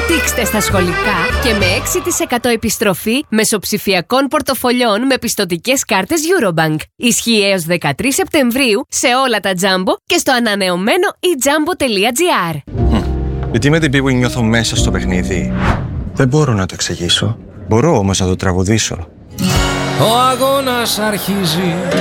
Δείξτε στα σχολικά και με 6% επιστροφή μεσοψηφιακών πορτοφολιών με πιστωτικές κάρτες Eurobank. Ισχύει έως 13 Σεπτεμβρίου σε όλα τα Jumbo και στο ανανεωμένο ejumbo.gr. Γιατί με την πίπου νιώθω μέσα στο παιχνίδι. Δεν μπορώ να το εξηγήσω. Μπορώ όμως να το τραγουδήσω. Ο αγώνας αρχίζει.